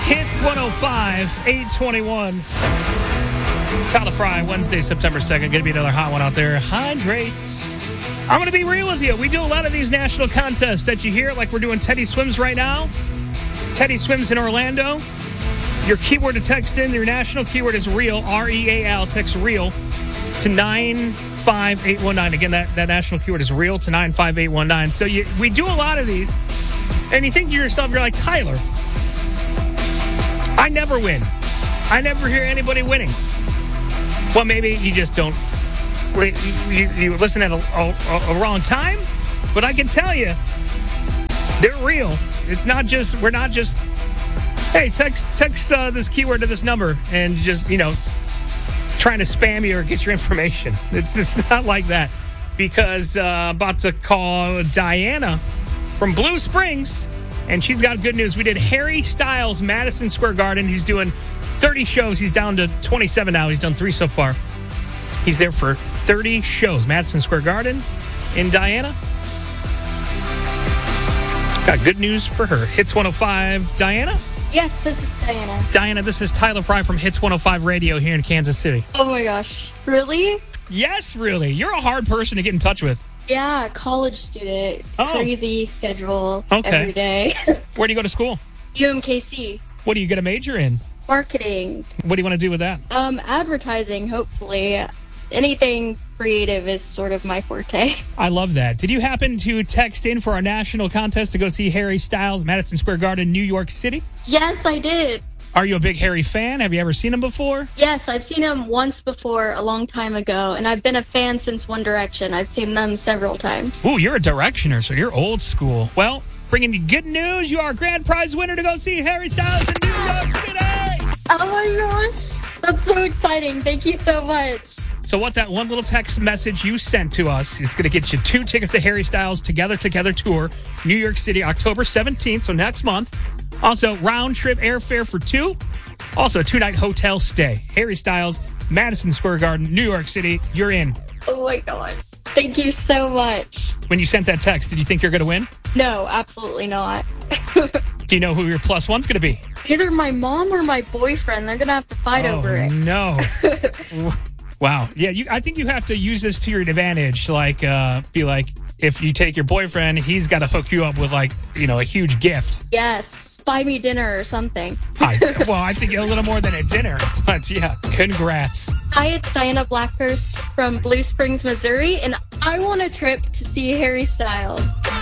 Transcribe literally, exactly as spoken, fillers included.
Hits one oh five, eight twenty-one. Tyler Fry, Wednesday, September second. Going to be another hot one out there. Hydrates. I'm going to be real with you. We do a lot of these national contests that you hear, like we're doing Teddy Swims right now. Teddy Swims in Orlando. Your keyword to text in, your national keyword is REAL, R E A L. Text REAL to nine five eight one nine. Again, that, that national keyword is REAL to nine five eight one nine. So you, we do a lot of these, and you think to yourself, you're like, Tyler, I never win. I never hear anybody winning. Well, maybe you just don't. You, you, you listen at a, a, a wrong time, but I can tell you, they're real. It's not just, we're not just, hey, text text uh, this keyword to this number and just, you know, trying to spam you or get your information. It's it's not like that. Because uh, I'm about to call Diana from Blue Springs, and she's got good news. We did Harry Styles, Madison Square Garden. He's doing thirty shows. He's down to twenty-seven now. He's done three so far. He's there for thirty shows. Madison Square Garden in Diana. Got good news for her. Hits one oh five. Diana? Yes, this is Diana. Diana, this is Tyler Fry from Hits one oh five Radio here in Kansas City. Oh my gosh. Really? Yes, really. You're a hard person to get in touch with. Yeah, college student. Oh. Crazy schedule Okay. every day. Where do you go to school? U M K C. What do you get a major in? Marketing. What do you want to do with that? Um, advertising, hopefully. Anything creative is sort of my forte. I love that. Did you happen to text in for our national contest to go see Harry Styles, Madison Square Garden, New York City? Yes, I did. Are you a big Harry fan? Have you ever seen him before? Yes, I've seen him once before a long time ago, and I've been a fan since One Direction. I've seen them several times. Ooh, you're a Directioner, so you're old school. Well, bringing you good news. You are a grand prize winner to go see Harry Styles in New York City. Oh my gosh. That's so exciting. Thank you so much. So what that one little text message you sent to us, it's going to get you two tickets to Harry Styles Together Together Tour, New York City, October seventeenth, so next month. Also, round-trip airfare for two. Also, a two-night hotel stay. Harry Styles, Madison Square Garden, New York City. You're in. Oh, my God. Thank you so much. When you sent that text, did you think you're going to win? No, absolutely not. Do you know who your plus one's going to be? Either my mom or my boyfriend. They're going to have to fight oh, over it. no. Wow. Yeah, you, I think you have to use this to your advantage. Like, uh, be like, if you take your boyfriend, he's got to hook you up with, like, you know, a huge gift. Yes. Buy me dinner or something. I, well, I think a little more than a dinner. But, yeah, congrats. Hi, it's Diana Blackhurst from Blue Springs, Missouri, and I want a trip to see Harry Styles.